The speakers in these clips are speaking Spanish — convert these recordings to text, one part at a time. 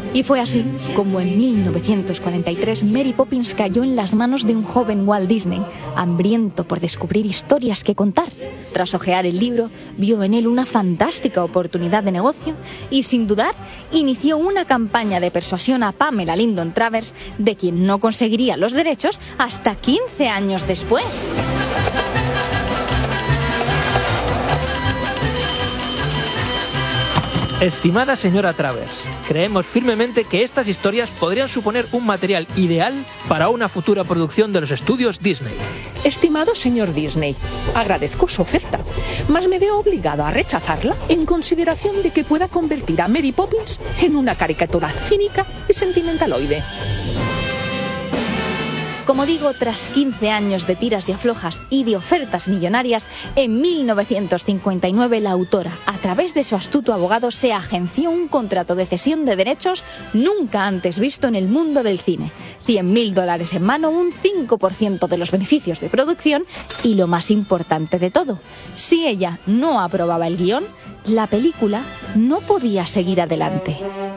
Y fue así como en 1943 Mary Poppins cayó en las manos de un joven Walt Disney, hambriento por descubrir historias que contar. Tras hojear el libro, vio en él una fantástica oportunidad de negocio y, sin dudar, inició una campaña de persuasión a Pamela Lyndon Travers, de quien no conseguiría los derechos hasta 15 años después. Estimada señora Travers, creemos firmemente que estas historias podrían suponer un material ideal para una futura producción de los estudios Disney. Estimado señor Disney, agradezco su oferta, mas me veo obligado a rechazarla en consideración de que pueda convertir a Mary Poppins en una caricatura cínica y sentimentaloide. Como digo, tras 15 años de tiras y aflojas y de ofertas millonarias, en 1959 la autora, a través de su astuto abogado, se agenció un contrato de cesión de derechos nunca antes visto en el mundo del cine. $100.000 en mano, un 5% de los beneficios de producción y, lo más importante de todo, si ella no aprobaba el guión, la película no podía seguir adelante.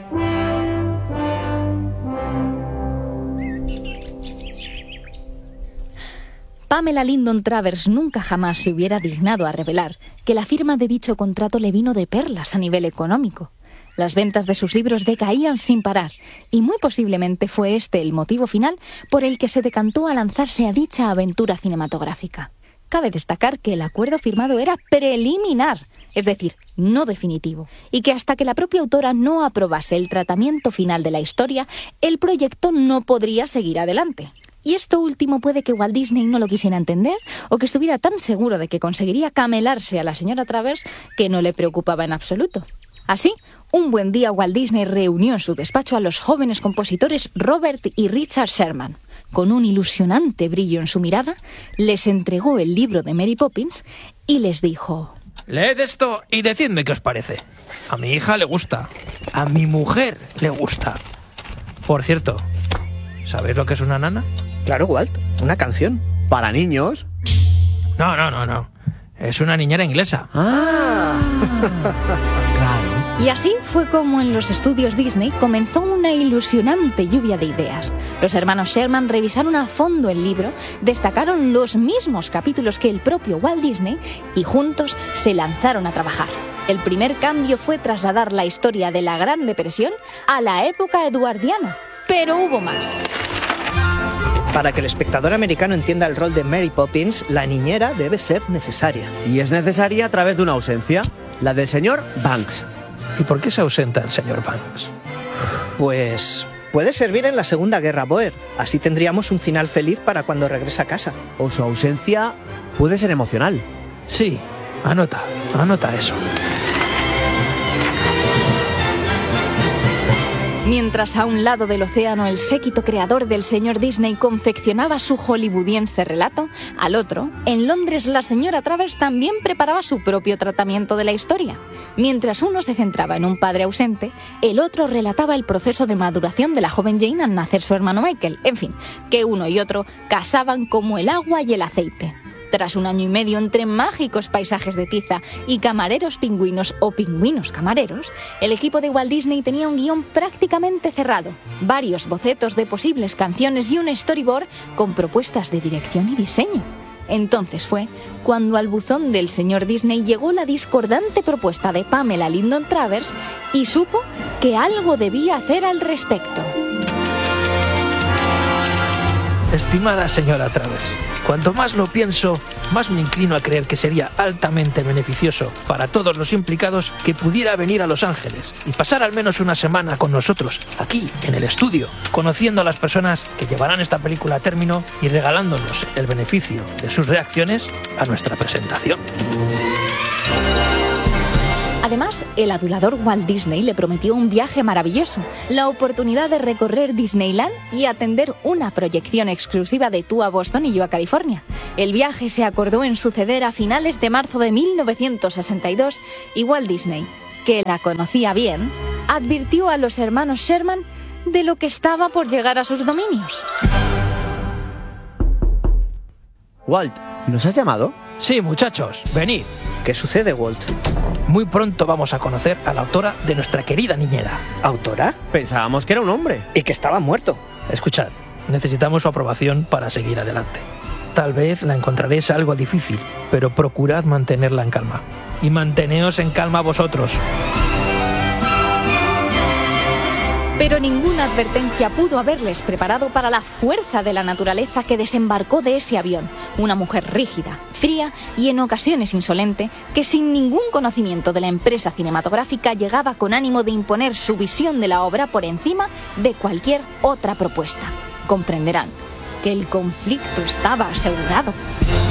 Pamela Lyndon Travers nunca jamás se hubiera dignado a revelar que la firma de dicho contrato le vino de perlas a nivel económico. Las ventas de sus libros decaían sin parar y muy posiblemente fue este el motivo final por el que se decantó a lanzarse a dicha aventura cinematográfica. Cabe destacar que el acuerdo firmado era preliminar, es decir, no definitivo, y que hasta que la propia autora no aprobase el tratamiento final de la historia, el proyecto no podría seguir adelante. Y esto último puede que Walt Disney no lo quisiera entender o que estuviera tan seguro de que conseguiría camelarse a la señora Travers que no le preocupaba en absoluto. Así, un buen día Walt Disney reunió en su despacho a los jóvenes compositores Robert y Richard Sherman. Con un ilusionante brillo en su mirada, les entregó el libro de Mary Poppins y les dijo: Leed esto y decidme qué os parece. A mi hija le gusta. A mi mujer le gusta. Por cierto, ¿sabéis lo que es una nana? Claro, Walt, una canción. ¿Para niños? No. Es una niñera inglesa. Claro. Y así fue como en los estudios Disney comenzó una ilusionante lluvia de ideas. Los hermanos Sherman revisaron a fondo el libro, destacaron los mismos capítulos que el propio Walt Disney y juntos se lanzaron a trabajar. El primer cambio fue trasladar la historia de la Gran Depresión a la época eduardiana. Pero hubo más. Para que el espectador americano entienda el rol de Mary Poppins, la niñera debe ser necesaria. Y es necesaria a través de una ausencia, la del señor Banks. ¿Y por qué se ausenta el señor Banks? Pues puede servir en la Segunda Guerra Bóer. Así tendríamos un final feliz para cuando regresa a casa. O su ausencia puede ser emocional. Sí, anota eso. Mientras a un lado del océano el séquito creador del señor Disney confeccionaba su hollywoodiense relato, al otro, en Londres, la señora Travers también preparaba su propio tratamiento de la historia. Mientras uno se centraba en un padre ausente, el otro relataba el proceso de maduración de la joven Jane al nacer su hermano Michael. En fin, que uno y otro casaban como el agua y el aceite. Tras 1 año y medio entre mágicos paisajes de tiza y camareros pingüinos o pingüinos camareros, el equipo de Walt Disney tenía un guión prácticamente cerrado, varios bocetos de posibles canciones y un storyboard con propuestas de dirección y diseño. Entonces fue cuando al buzón del señor Disney llegó la discordante propuesta de Pamela Lyndon Travers y supo que algo debía hacer al respecto. Estimada señora Travers, cuanto más lo pienso, más me inclino a creer que sería altamente beneficioso para todos los implicados que pudiera venir a Los Ángeles y pasar al menos una semana con nosotros, aquí, en el estudio, conociendo a las personas que llevarán esta película a término y regalándonos el beneficio de sus reacciones a nuestra presentación. Además, el adulador Walt Disney le prometió un viaje maravilloso, la oportunidad de recorrer Disneyland y atender una proyección exclusiva de Tú a Boston y Yo a California. El viaje se acordó en suceder a finales de marzo de 1962 y Walt Disney, que la conocía bien, advirtió a los hermanos Sherman de lo que estaba por llegar a sus dominios. Walt, ¿nos has llamado? Sí, muchachos, venid. ¿Qué sucede, Walt? Muy pronto vamos a conocer a la autora de nuestra querida niñera. ¿Autora? Pensábamos que era un hombre. Y que estaba muerto. Escuchad, necesitamos su aprobación para seguir adelante. Tal vez la encontraréis algo difícil, pero procurad mantenerla en calma. Y manteneos en calma vosotros. Pero ninguna advertencia pudo haberles preparado para la fuerza de la naturaleza que desembarcó de ese avión. Una mujer rígida, fría y en ocasiones insolente, que sin ningún conocimiento de la empresa cinematográfica llegaba con ánimo de imponer su visión de la obra por encima de cualquier otra propuesta. Comprenderán que el conflicto estaba asegurado.